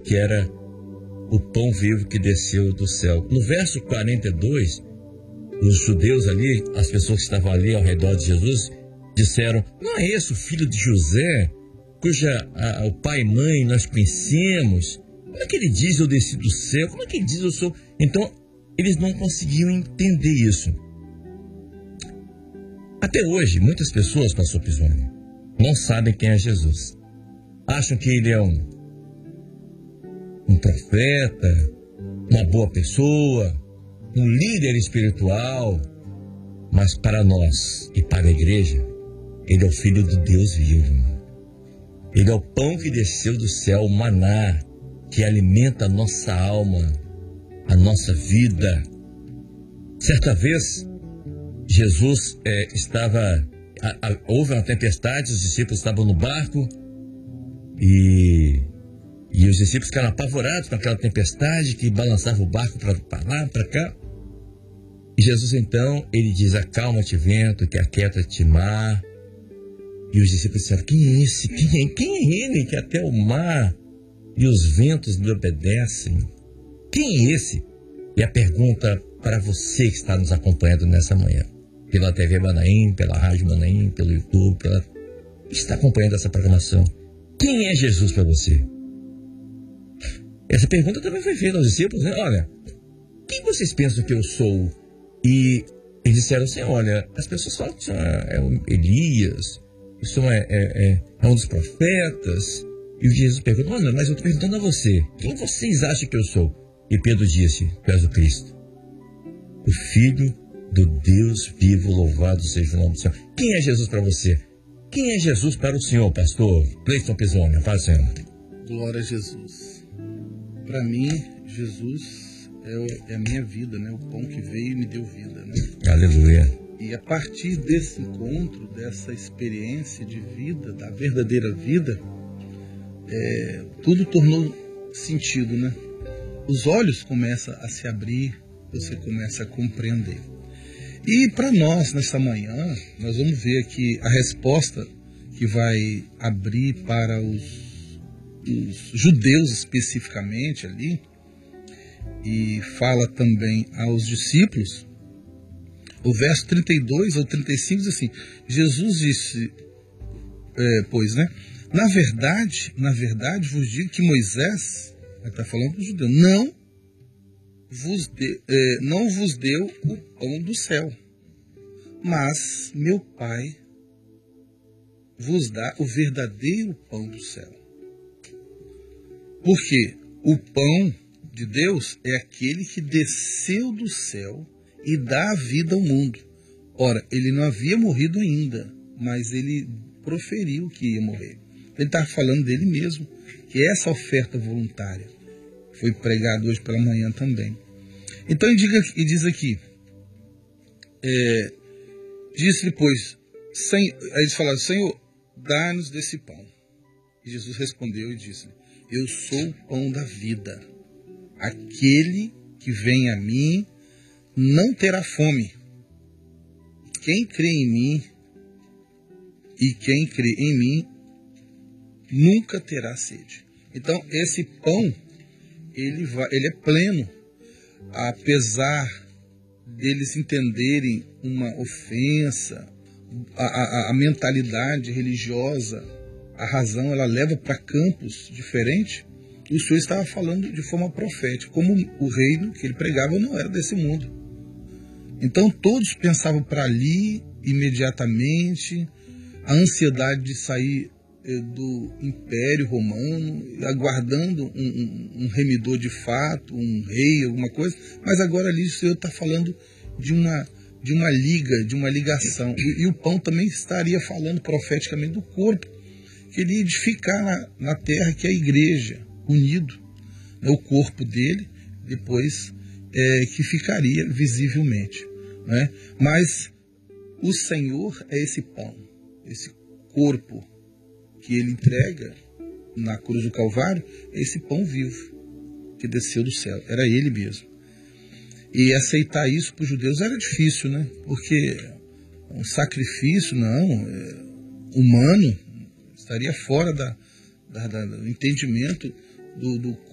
que era o pão vivo que desceu do céu. No verso 42, os judeus ali, as pessoas que estavam ali ao redor de Jesus, disseram: não é esse o filho de José, o pai e mãe nós conhecemos? Como é que ele diz eu desci do céu? Como é que ele diz eu sou... Então, eles não conseguiam entender isso. Até hoje, muitas pessoas, pastor Pisoni, não sabem quem é Jesus. Acham que ele é um profeta, uma boa pessoa, um líder espiritual. Mas para nós e para a igreja, ele é o Filho do Deus vivo. Ele é o pão que desceu do céu, o maná, que alimenta a nossa alma, a nossa vida. Certa vez, Jesus houve uma tempestade, os discípulos estavam no barco e os discípulos ficaram apavorados com aquela tempestade que balançava o barco para lá, para cá. E Jesus então, ele diz: acalma-te vento, que aquieta-te mar. E os discípulos disseram: quem é esse? Quem é ele que até o mar e os ventos lhe obedecem? Quem é esse? E a pergunta para você que está nos acompanhando nessa manhã, pela TV Manaim, pela Rádio Manaim, pelo YouTube, está acompanhando essa programação. Quem é Jesus para você? Essa pergunta também foi feita aos discípulos, né? Olha, quem vocês pensam que eu sou? E eles disseram assim: olha, as pessoas falam que é o Elias, isso é um dos profetas. E Jesus pergunta: olha, mas eu estou perguntando a você, quem vocês acham que eu sou? E Pedro disse: tu és o Cristo, o Filho do Deus vivo, louvado seja o nome do Senhor. Quem é Jesus para você? Quem é Jesus para o Senhor, pastor Cleiton Pisoni? Paz do Senhor. Glória a Jesus. Para mim, Jesus é a minha vida, né? O pão que veio e me deu vida, né? Aleluia. E a partir desse encontro, dessa experiência de vida, da verdadeira vida, tudo tornou sentido, né? Os olhos começam a se abrir, você começa a compreender. E para nós, nessa manhã, nós vamos ver aqui a resposta que vai abrir para os judeus especificamente ali, e fala também aos discípulos. O verso 32 ou 35 diz assim: Jesus disse, pois, né? Na verdade vos digo que Moisés, ele está falando para os judeus, não vos deu o pão do céu, mas meu Pai vos dá o verdadeiro pão do céu. Porque o pão de Deus é aquele que desceu do céu e dá a vida ao mundo. Ora, ele não havia morrido ainda, mas ele proferiu que ia morrer. Ele está falando dele mesmo, que é essa oferta voluntária. Foi pregado hoje pela manhã também. Então ele diz aqui, disse-lhe, pois, aí eles falaram: Senhor, dá-nos desse pão. E Jesus respondeu e disse-lhe: eu sou o pão da vida. Aquele que vem a mim não terá fome. Quem crê em mim e quem crê em mim nunca terá sede. Então, esse pão, ele é pleno. Apesar deles entenderem uma ofensa, a mentalidade religiosa, a razão, ela leva para campos diferentes. O Senhor estava falando de forma profética, como o reino que ele pregava não era desse mundo. Então todos pensavam para ali imediatamente, a ansiedade de sair do Império Romano, aguardando um remidor de fato, um rei, alguma coisa. Mas agora ali o Senhor está falando de uma liga, de uma ligação. E o pão também estaria falando profeticamente do corpo que ele ia edificar na terra, que é a igreja, unido, né, o corpo dele, depois que ficaria visivelmente, né? Mas o Senhor é esse pão, esse corpo que ele entrega na cruz do Calvário, é esse pão vivo que desceu do céu, era ele mesmo. E aceitar isso para os judeus era difícil, né? Porque um sacrifício humano estaria fora do entendimento do